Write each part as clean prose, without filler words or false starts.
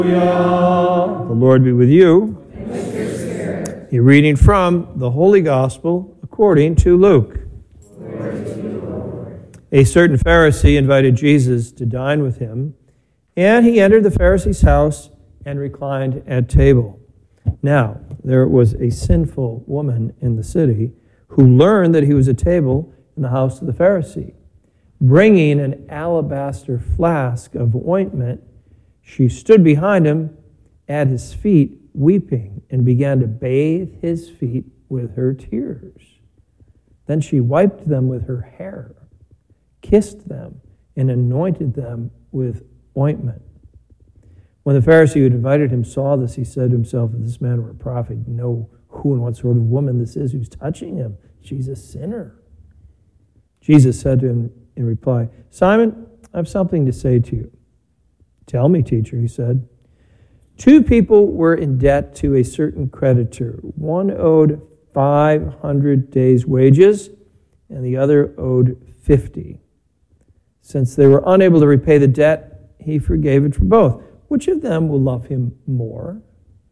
The Lord be with you. And with your spirit. A reading from the Holy Gospel according to Luke. Glory to you, Lord. A certain Pharisee invited Jesus to dine with him, and he entered the Pharisee's house and reclined at table. Now, there was a sinful woman in the city who learned that he was at table in the house of the Pharisee. Bringing an alabaster flask of ointment, she stood behind him at his feet, weeping, and began to bathe his feet with her tears. Then she wiped them with her hair, kissed them, and anointed them with ointment. When the Pharisee who had invited him saw this, he said to himself, if this man were a prophet, he'd know who and what sort of woman this is who's touching him. She's a sinner. Jesus said to him in reply, Simon, I have something to say to you. Tell me, teacher, he said. 2 people were in debt to a certain creditor. One owed 500 days' wages, and the other owed 50. Since they were unable to repay the debt, he forgave it for both. Which of them will love him more?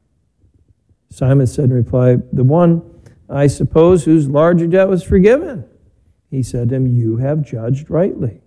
Simon said in reply, the one, I suppose, whose larger debt was forgiven. He said to him, you have judged rightly.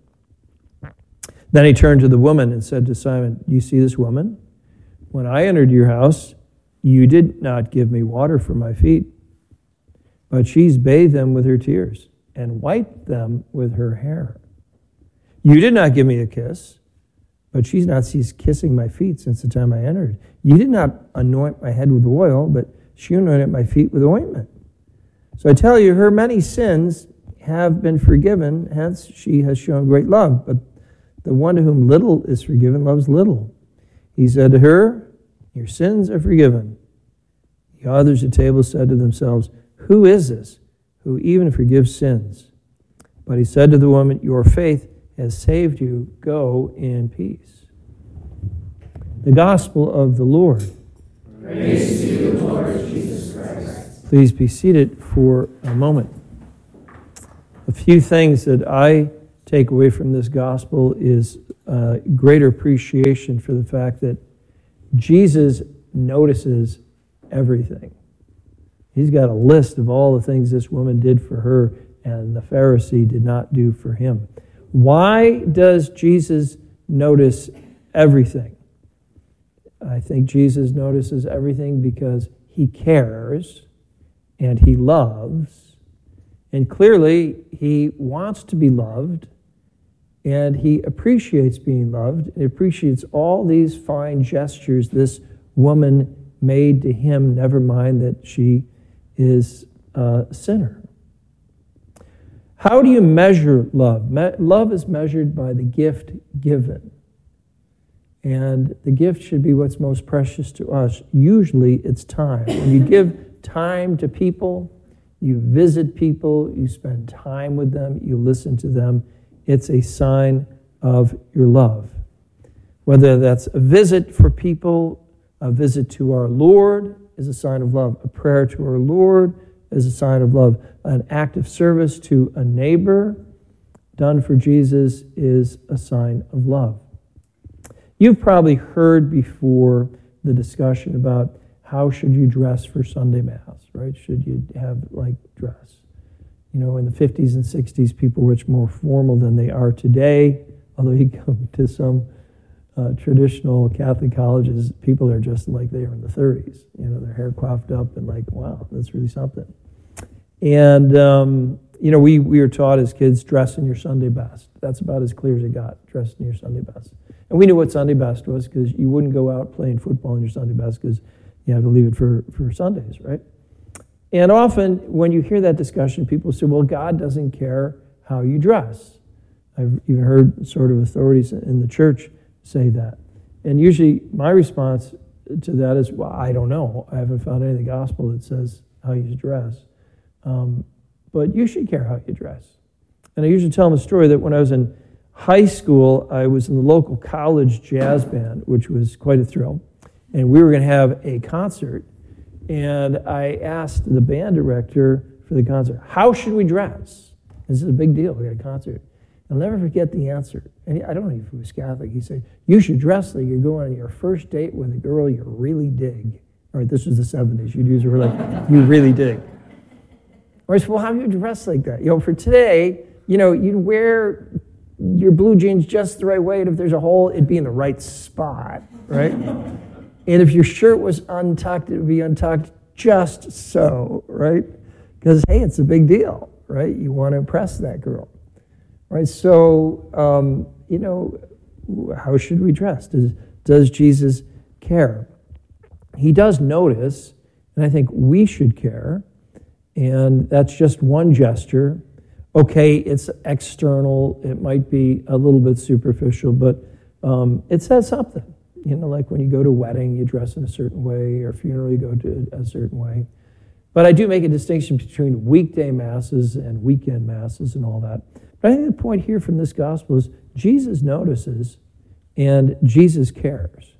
Then he turned to the woman and said to Simon, you see this woman? When I entered your house, you did not give me water for my feet, but she's bathed them with her tears and wiped them with her hair. You did not give me a kiss, but she's not ceased kissing my feet since the time I entered. You did not anoint my head with oil, but she anointed my feet with ointment. So I tell you, her many sins have been forgiven, hence she has shown great love. But the one to whom little is forgiven loves little. He said to her, your sins are forgiven. The others at table said to themselves, who is this who even forgives sins? But he said to the woman, your faith has saved you. Go in peace. The Gospel of the Lord. Praise to you, Lord Jesus Christ. Please be seated for a moment. A few things that I take away from this gospel is greater appreciation for the fact that Jesus notices everything. He's got a list of all the things this woman did for her and the Pharisee did not do for him. Why does Jesus notice everything? I think Jesus notices everything because he cares and he loves. And clearly, he wants to be loved, and he appreciates being loved. He appreciates all these fine gestures this woman made to him, never mind that she is a sinner. How do you measure love? Love is measured by the gift given. And the gift should be what's most precious to us. Usually, it's time. When you give time to people, you visit people, you spend time with them, you listen to them. It's a sign of your love. Whether that's a visit for people, a visit to our Lord is a sign of love. A prayer to our Lord is a sign of love. An act of service to a neighbor done for Jesus is a sign of love. You've probably heard before the discussion about how should you dress for Sunday Mass, right? Should you have, dress? You know, in the 50s and 60s, people were much more formal than they are today. Although you come to some traditional Catholic colleges, people are just like they are in the 30s. You know, their hair coiffed up and wow, that's really something. And, we were taught as kids, dress in your Sunday best. That's about as clear as it got, dress in your Sunday best. And we knew what Sunday best was because you wouldn't go out playing football in your Sunday best because you have to leave it for Sundays, right? And often when you hear that discussion, people say, well, God doesn't care how you dress. I've even heard sort of authorities in the church say that. And usually my response to that is, well, I don't know. I haven't found any of the gospel that says how you dress. But you should care how you dress. And I usually tell them a story that when I was in high school, I was in the local college jazz band, which was quite a thrill. And we were going to have a concert. And I asked the band director for the concert, how should we dress? This is a big deal. We got a concert. I'll never forget the answer. And I don't know if he was Catholic. He said, you should dress like you're going on your first date with a girl you really dig. All right, this was the 70s. You'd use a word like, you really dig. Or I said, well, how do you dress like that? For today, you'd wear your blue jeans just the right way, and if there's a hole, it'd be in the right spot, right? And if your shirt was untucked, it would be untucked just so, right? Because, hey, it's a big deal, right? You want to impress that girl, right? So, how should we dress? Does Jesus care? He does notice, and I think we should care, and that's just one gesture. Okay, it's external, it might be a little bit superficial, but it says something. Like when you go to a wedding, you dress in a certain way, or a funeral, you go to a certain way. But I do make a distinction between weekday masses and weekend masses and all that. But I think the point here from this gospel is Jesus notices and Jesus cares.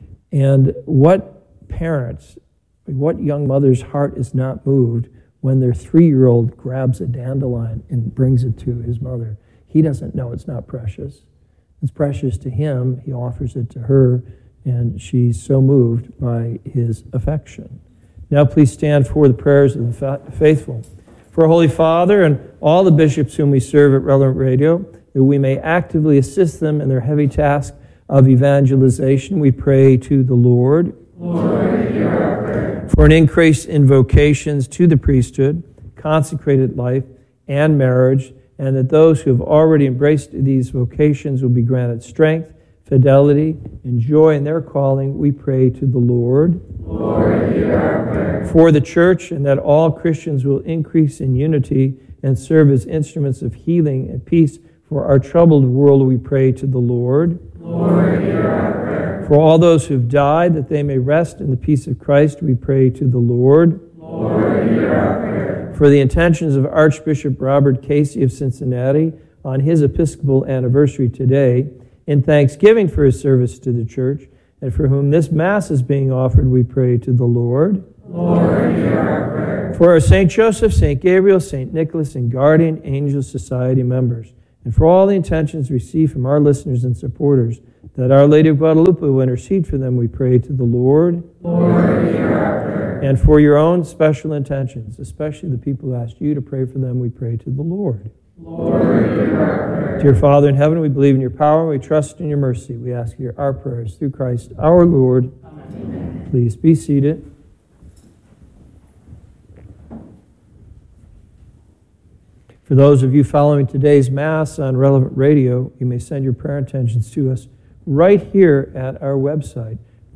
And what parents, what young mother's heart is not moved when their 3-year-old grabs a dandelion and brings it to his mother? He doesn't know it's not precious. It's precious to him. He offers it to her, and she's so moved by his affection. Now please stand for the prayers of the faithful. For our Holy Father and all the bishops whom we serve at Relevant Radio, that we may actively assist them in their heavy task of evangelization, we pray to the Lord. Lord, hear our prayer. For an increase in vocations to the priesthood, consecrated life, and marriage, and that those who have already embraced these vocations will be granted strength, fidelity, and joy in their calling, we pray to the Lord. Lord, hear our prayer. For the church, and that all Christians will increase in unity and serve as instruments of healing and peace for our troubled world, we pray to the Lord. Lord, hear our prayer. For all those who have died, that they may rest in the peace of Christ, we pray to the Lord. Lord, hear our prayer. For the intentions of Archbishop Robert Casey of Cincinnati on his Episcopal anniversary today, in thanksgiving for his service to the church, and for whom this Mass is being offered, we pray to the Lord. Lord, hear our prayer. For our St. Joseph, St. Gabriel, St. Nicholas, and Guardian Angel Society members, and for all the intentions received from our listeners and supporters, that Our Lady of Guadalupe will intercede for them, we pray to the Lord. Lord, hear our prayer. And for your own special intentions, especially the people who asked you to pray for them, we pray to the Lord. Lord, hear our prayer. Dear Father in heaven, we believe in your power, we trust in your mercy. We ask you our prayers through Christ our Lord. Amen. Please be seated. For those of you following today's Mass on Relevant Radio, you may send your prayer intentions to us right here at our website,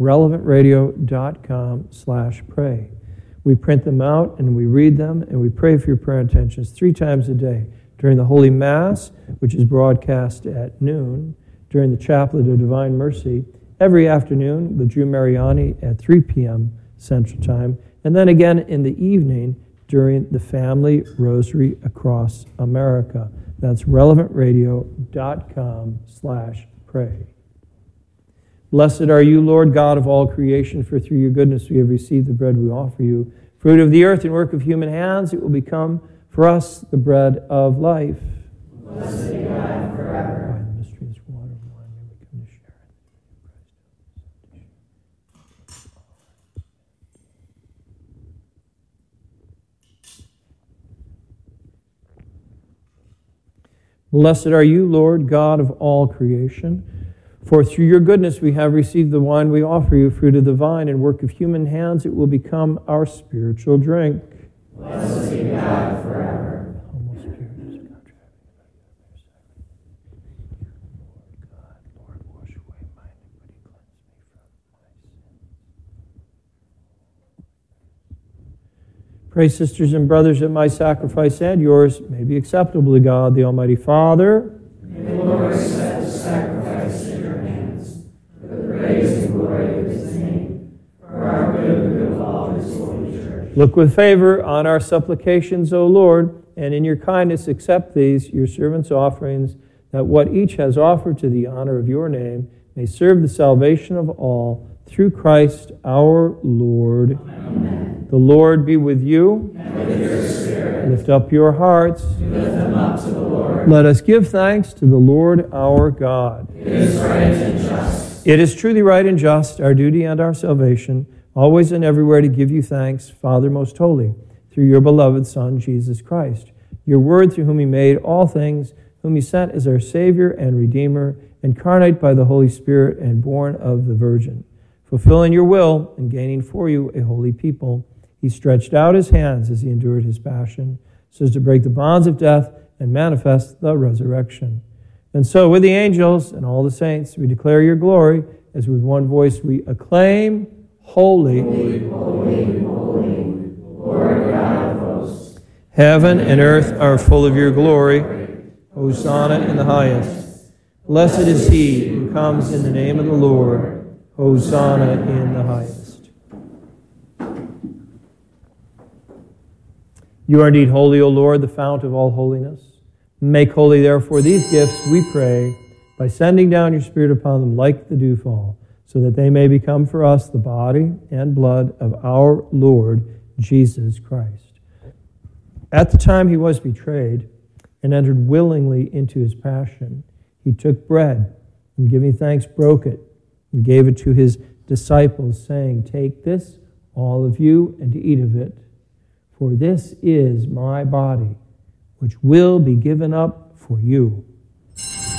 relevantradio.com/pray. We print them out and we read them and we pray for your prayer intentions 3 times a day. During the Holy Mass, which is broadcast at noon, during the Chaplet of Divine Mercy, every afternoon with Drew Mariani at 3 p.m. Central Time, and then again in the evening during the Family Rosary Across America. That's relevantradio.com/pray. Blessed are you, Lord God of all creation, for through your goodness we have received the bread we offer you. Fruit of the earth and work of human hands, it will become for us the bread of life. Blessed be God forever. By the mystery of this water and wine, may we come to share in Christ. Blessed are you, Lord God of all creation, for through your goodness we have received the wine we offer you, fruit of the vine and work of human hands, it will become our spiritual drink. Blessed be God forever. Almost curious, Lord, wash away my iniquity, cleanse me from my sin. Pray, sisters and brothers, that my sacrifice and yours may be acceptable to God, the Almighty Father. May the Lord accept the sacrifice in your hands, for the praise and glory of his name, for our good and the good of all his holy church. Look with favor on our supplications, O Lord, and in your kindness accept these, your servants' offerings, that what each has offered to the honor of your name may serve the salvation of all, through Christ our Lord. Amen. The Lord be with you. And with your spirit. Lift up your hearts. Lift them up to the Lord. Let us give thanks to the Lord our God. It is right and just. It is truly right and just, our duty and our salvation, always and everywhere to give you thanks, Father most holy, through your beloved Son, Jesus Christ, your Word through whom he made all things, whom he sent as our Savior and Redeemer, incarnate by the Holy Spirit and born of the Virgin. Fulfilling your will and gaining for you a holy people, he stretched out his hands as he endured his passion, so as to break the bonds of death and manifest the resurrection. And so with the angels and all the saints, we declare your glory, as with one voice we acclaim, Holy, Holy, holy, holy, Lord God of hosts. Heaven and earth are full of your glory. Hosanna in the highest. Blessed is he who comes in the name of the Lord. Hosanna in the highest. You are indeed holy, O Lord, the fount of all holiness. Make holy, therefore, these gifts, we pray, by sending down your Spirit upon them like the dewfall, so that they may become for us the body and blood of our Lord Jesus Christ. At the time he was betrayed and entered willingly into his passion, he took bread and, giving thanks, broke it and gave it to his disciples, saying, "Take this, all of you, and eat of it, for this is my body, which will be given up for you."